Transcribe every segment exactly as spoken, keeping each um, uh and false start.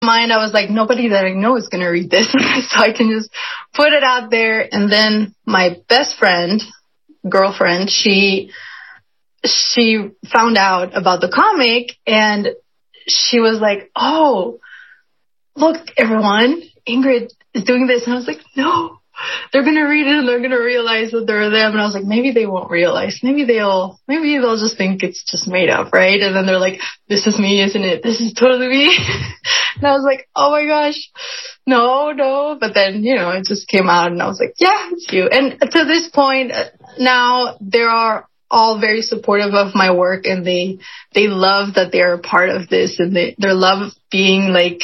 mind, I was like, nobody that I know is going to read this. So I can just put it out there. And then my best friend, girlfriend, she, she found out about the comic and she was like, oh, look, everyone, Ingrid is doing this. And I was like, no, they're going to read it and they're going to realize that they're them. And I was like, maybe they won't realize. Maybe they'll, maybe they'll just think it's just made up, right? And then they're like, this is me, isn't it? This is totally me. And I was like, oh my gosh, no, no. But then, you know, it just came out and I was like, yeah, it's you. And to this point now, they are all very supportive of my work and they, they love that they're a part of this and they, they love being like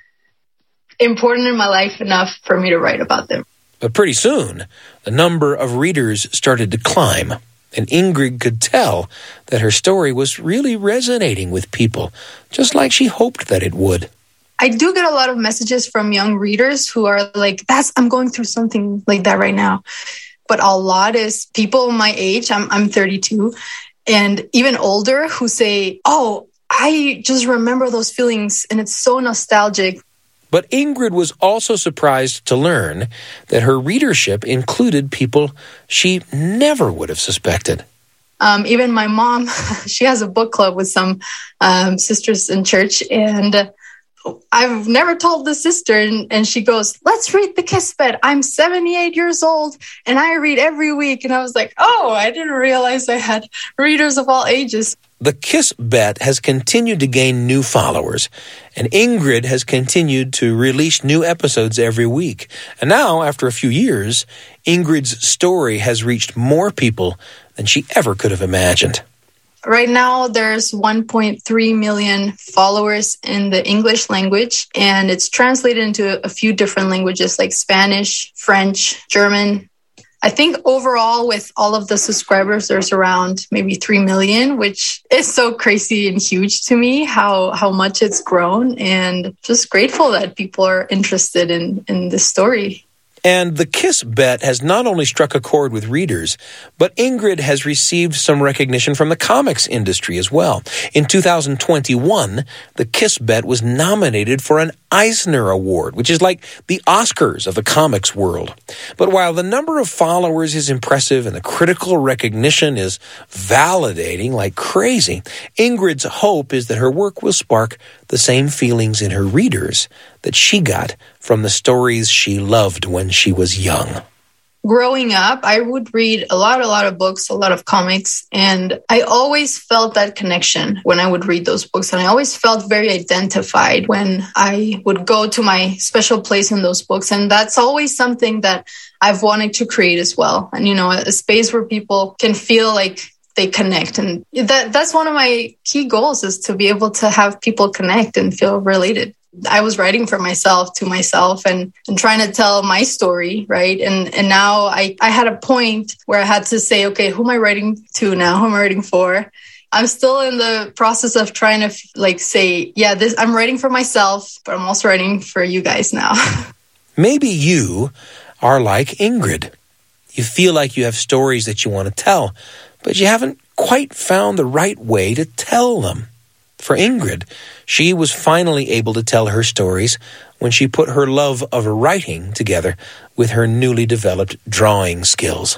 important in my life enough for me to write about them. But pretty soon, the number of readers started to climb, and Ingrid could tell that her story was really resonating with people, just like she hoped that it would. I do get a lot of messages from young readers who are like, "That's I'm going through something like that right now." But a lot is people my age, I'm I'm thirty-two, and even older who say, "Oh, I just remember those feelings, and it's so nostalgic." But Ingrid was also surprised to learn that her readership included people she never would have suspected. Um, even my mom, she has a book club with some um, sisters in church, and I've never told the sister, and, and she goes, "Let's read The Kiss Bet. I'm seventy-eight years old, and I read every week." And I was like, oh, I didn't realize I had readers of all ages. The Kiss Bet has continued to gain new followers, and Ingrid has continued to release new episodes every week. And now, after a few years, Ingrid's story has reached more people than she ever could have imagined. Right now, there's one point three million followers in the English language, and it's translated into a few different languages like Spanish, French, German. I think overall with all of the subscribers, there's around maybe three million, which is so crazy and huge to me, how, how much it's grown, and just grateful that people are interested in, in this story. And The Kiss Bet has not only struck a chord with readers, but Ingrid has received some recognition from the comics industry as well. In two thousand twenty-one, The Kiss Bet was nominated for an Eisner Award, which is like the Oscars of the comics world. But while the number of followers is impressive and the critical recognition is validating like crazy, Ingrid's hope is that her work will spark the same feelings in her readers that she got from the stories she loved when she was young. Growing up, I would read a lot, a lot of books, a lot of comics, and I always felt that connection when I would read those books. And I always felt very identified when I would go to my special place in those books. And that's always something that I've wanted to create as well. And, you know, a space where people can feel like they connect. And that that's one of my key goals, is to be able to have people connect and feel related. I was writing for myself, to myself, and, and trying to tell my story, right? And and now I, I had a point where I had to say, okay, who am I writing to now? Who am I writing for? I'm still in the process of trying to like say, yeah, this I'm writing for myself, but I'm also writing for you guys now. Maybe you are like Ingrid. You feel like you have stories that you want to tell, but you haven't quite found the right way to tell them. For Ingrid, she was finally able to tell her stories when she put her love of writing together with her newly developed drawing skills.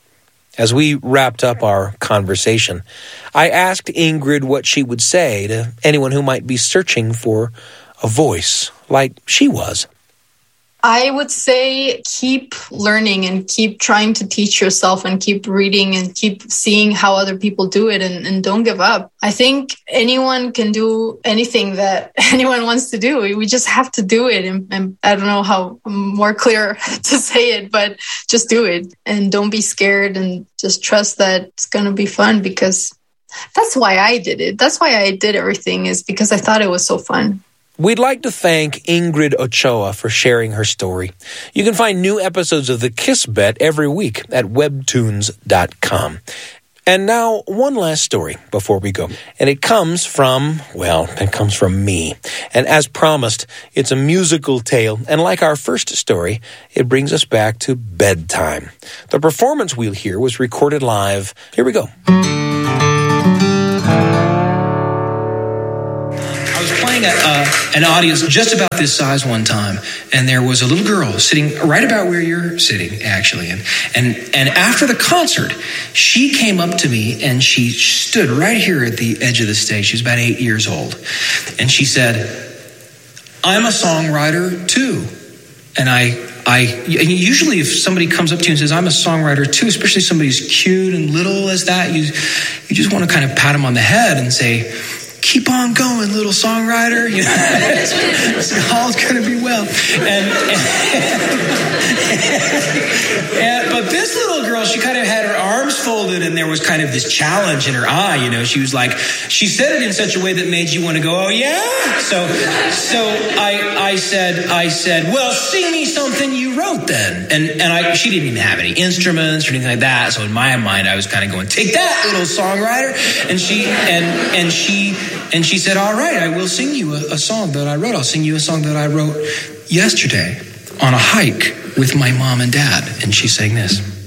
As we wrapped up our conversation, I asked Ingrid what she would say to anyone who might be searching for a voice like she was. I would say keep learning and keep trying to teach yourself and keep reading and keep seeing how other people do it, and, and don't give up. I think anyone can do anything that anyone wants to do. We just have to do it. And, and I don't know how more clear to say it, but just do it and don't be scared and just trust that it's going to be fun, because that's why I did it. That's why I did everything, is because I thought it was so fun. We'd like to thank Ingrid Ochoa for sharing her story. You can find new episodes of The Kiss Bet every week at webtoons dot com. And now, one last story before we go. And it comes from, well, it comes from me. And as promised, it's a musical tale. And like our first story, it brings us back to bedtime. The performance we'll hear was recorded live. Here we go. I was playing a... Uh an audience just about this size one time, and there was a little girl sitting right about where you're sitting, actually. And and and after the concert, she came up to me and she stood right here at the edge of the stage. She was about eight years old, and she said, "I'm a songwriter too." And I. I usually, if somebody comes up to you and says, "I'm a songwriter too," especially somebody as cute and little as that, you you just want to kind of pat them on the head and say, "Keep on going, little songwriter. You know, all's going to be well." And, and, and but this little girl, she kind of had her arms folded, and there was kind of this challenge in her eye. You know, she was like, she said it in such a way that made you want to go, "Oh yeah." So, so I I said I said, "Well, sing me something you wrote then." And and I she didn't even have any instruments or anything like that. So in my mind, I was kind of going, "Take that, little songwriter." And she and and she. And she said, "All right, I will sing you a, a song that I wrote. I'll sing you a song that I wrote yesterday on a hike with my mom and dad." And she sang this.